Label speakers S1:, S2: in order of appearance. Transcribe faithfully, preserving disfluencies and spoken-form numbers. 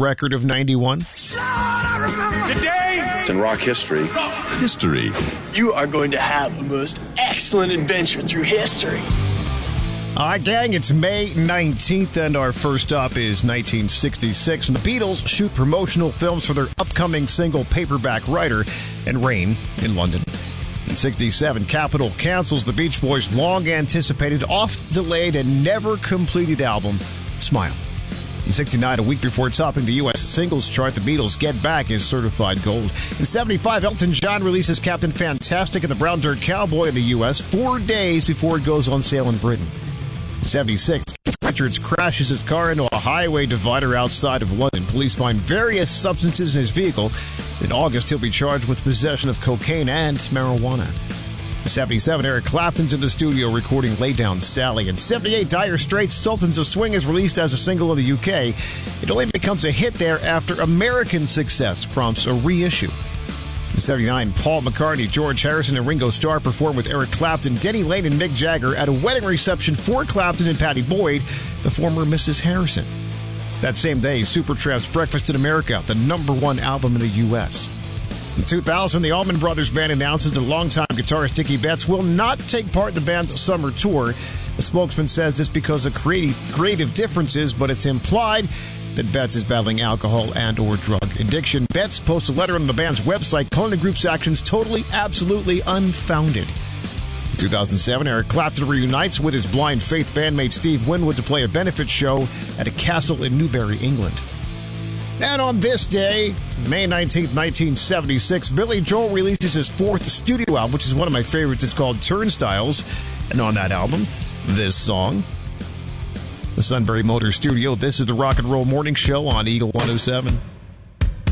S1: record of ninety-one?
S2: Today in rock history.
S3: History.
S4: You are going to have the most excellent adventure through history.
S1: All right, gang, it's May nineteenth, and our first up is nineteen sixty-six, when the Beatles shoot promotional films for their upcoming single Paperback Writer and Rain in London. In sixty-seven, Capitol cancels the Beach Boys' long-anticipated, oft-delayed, and never-completed album, Smile. In sixty-nine, a week before topping the U S singles chart, the Beatles' Get Back is certified gold. In seventy-five, Elton John releases Captain Fantastic and the Brown Dirt Cowboy in the U S four days before it goes on sale in Britain. In seventy-six, Keith Richards crashes his car into a highway divider outside of London. Police find various substances in his vehicle. In August, he'll be charged with possession of cocaine and marijuana. In seventy-seven, Eric Clapton's in the studio recording Lay Down Sally. In seventy-eight, Dire Straits' Sultans of Swing is released as a single in the U K. It only becomes a hit there after American success prompts a reissue. In seventy-nine, Paul McCartney, George Harrison, and Ringo Starr perform with Eric Clapton, Denny Laine, and Mick Jagger at a wedding reception for Clapton and Pattie Boyd, the former Missus Harrison. That same day, Supertramp's Breakfast in America, the number one album in the U S. In two thousand, the Allman Brothers Band announces that longtime guitarist Dickie Betts will not take part in the band's summer tour. The spokesman says this because of creative, creative differences, but it's implied that Betts is battling alcohol and or drug addiction. Betts posts a letter on the band's website calling the group's actions totally, absolutely unfounded. In two thousand seven, Eric Clapton reunites with his Blind Faith bandmate Steve Winwood to play a benefit show at a castle in Newbury, England. And on this day, May nineteenth, nineteen seventy-six, Billy Joel releases his fourth studio album, which is one of my favorites. It's called Turnstiles. And on that album, this song. The Sunbury Motor Studio. This is the Rock and Roll Morning Show on Eagle one oh seven.